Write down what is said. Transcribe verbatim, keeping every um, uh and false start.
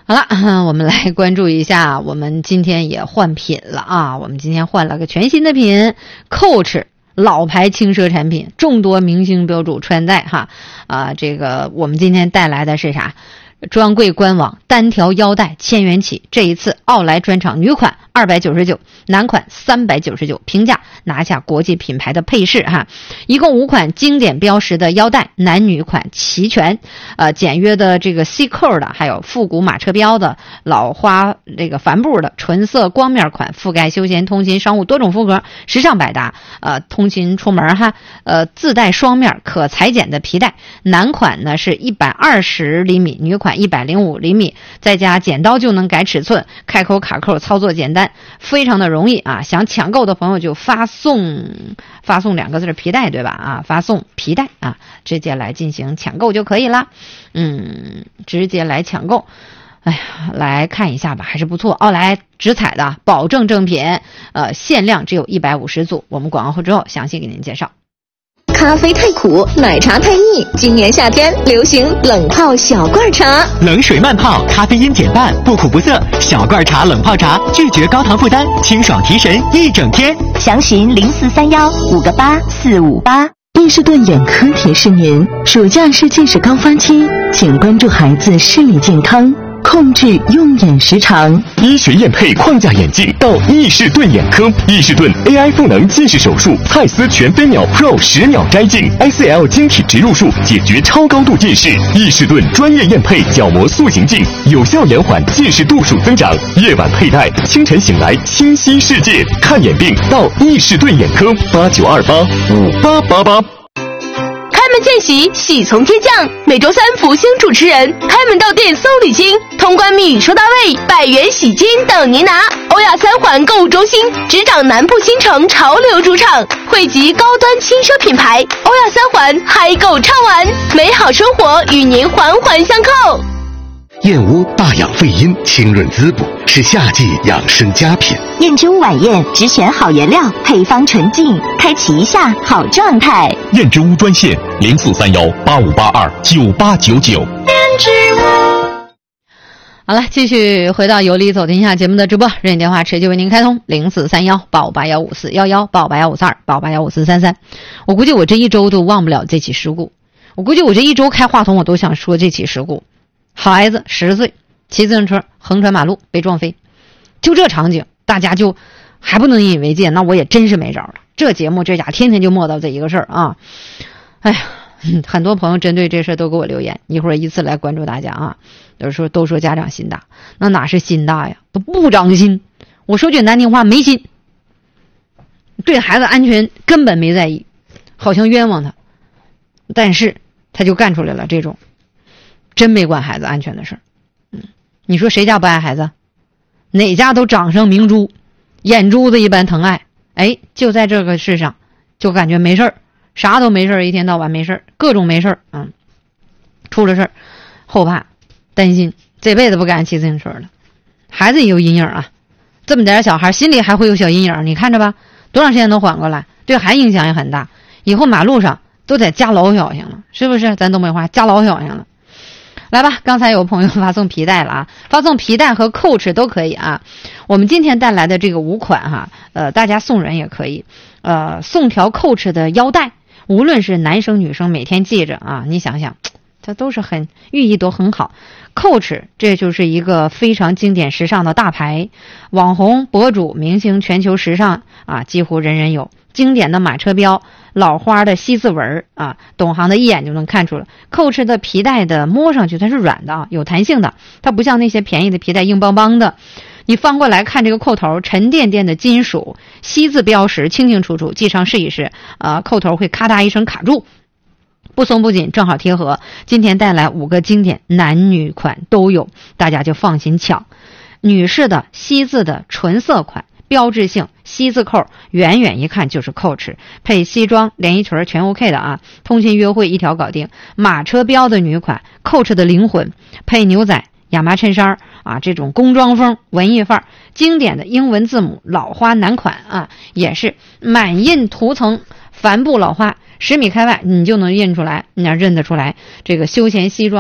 好了，我们来关注一下，我们今天也换品了啊！我们今天换了个全新的品 ，Coach 老牌轻奢产品，众多明星标主穿戴哈啊！这个我们今天带来的是啥？专柜官网单条腰带千元起，这一次奥莱专场女款二百九十九，男款三百九十九，平价拿下国际品牌的配饰哈。一共五款经典标识的腰带，男女款齐全，呃，简约的这个 C 扣的，还有复古马车标的，老花这个帆布的，纯色光面款，覆盖休闲、通勤、商务多种风格，时尚百搭。呃，通勤出门哈，呃，自带双面可裁剪的皮带。男款呢是一百二十厘米，女款一百零五厘米，再加剪刀就能改尺寸，开口卡扣操作简单，非常的容易啊！想抢购的朋友就发送发送两个字皮带，对吧？啊，发送皮带啊，直接来进行抢购就可以了。嗯，直接来抢购。哎呀，来看一下吧，还是不错。奥莱直采的，保证正品，呃，限量只有一百五十组。我们广告后之后详细给您介绍。 咖啡太苦，奶茶太腻，今年夏天流行冷泡小罐茶， 冷水慢泡，咖啡因减半，不苦不涩。小罐茶冷泡茶，拒绝高糖负担，清爽提神一整天。 详询零四三幺五个八四五八。 伊士顿眼科提示您，暑假是近视高发期，请关注孩子视力健康，控制用眼时长。 医学验配框架眼镜到伊士顿眼科，伊士顿 A I 赋能近视手术，蔡司全飞秒 Pro 十秒摘镜 ，I C L 晶体植入术解决超高度近视。伊士顿专业验配角膜塑形镜，有效延缓近视度数增长。夜晚佩戴，清晨醒来清晰世界。看眼病到伊士顿眼科，八九二八五八八八。 开门见喜，喜从天降。每周三福星主持人开门到店搜礼金，通关密语说到位，百元喜金等您拿。欧亚三环购物中心执掌南部新城潮流主场，汇集高端轻奢品牌。欧亚三环嗨购畅玩，美好生活与您环环相扣。 燕窝大养肺阴，清润滋补，是夏季养生佳品。 燕之屋晚宴只选好原料，配方纯净，开启一下好状态。 燕之屋专线零四三幺八五八二九八九九。 燕之屋。 好了，继续回到有理走天下节目的直播，热线电话持续为您开通零四三幺八五八幺五四幺幺八五八幺五四二八五八幺五四三三。我估计我这一周都忘不了这起事故，我估计我这一周开话筒我都想说这起事故。孩子十岁骑自行车横穿马路被撞飞，就这场景大家就还不能引以为戒，那我也真是没招了。这节目这家天天就磨叨这一个事儿啊！哎呀，很多朋友针对这事都给我留言，一会儿依次来关注大家啊。有时候都说家长心大，那哪是心大呀，都不长心。我说句难听话，没心，对孩子安全根本没在意，好像冤枉他，但是他就干出来了这种真没管孩子安全的事儿。嗯，你说谁家不爱孩子？哪家都掌上明珠，眼珠子一般疼爱。哎，就在这个世上，就感觉没事儿，啥都没事儿，一天到晚没事儿，各种没事儿。嗯，出了事儿，后怕、担心，这辈子不敢骑自行车了。孩子也有阴影啊，这么点小孩心里还会有小阴影，你看着吧，多长时间能缓过来？对孩子影响也很大。以后马路上都得加老小心了，是不是？咱东北话加老小心了。来吧，刚才有朋友发送皮带了啊，发送皮带和 Coach 都可以啊。我们今天带来的这个五款哈，呃，大家送人也可以，呃，送条 Coach 的腰带，无论是男生女生每天系着啊，你想想，它都是很寓意都很好。Coach 这就是一个非常经典时尚的大牌，网红博主明星全球时尚啊，几乎人人有。经典的马车标，老花的西字纹啊，懂行的一眼就能看出了。Coach 的皮带的摸上去它是软的啊，有弹性的，它不像那些便宜的皮带硬邦邦的。你翻过来看这个扣头，沉甸甸的金属，西字标识清清楚楚，系上试一试啊，扣头会咔嗒一声卡住，不松不紧，正好贴合。今天带来五个经典，男女款都有，大家就放心抢。女士的西字的纯色款，标志性西字扣，远远一看就是 Coach， 配西装连衣裙全 OK 的啊，通勤约会一条搞定。马车标的女款 Coach 的灵魂，配牛仔亚麻衬衫啊，这种工装风文艺范儿。经典的英文字母老花男款啊，也是满印涂层帆布老花，十米开外你就能印出来，你要认得出来这个休闲西装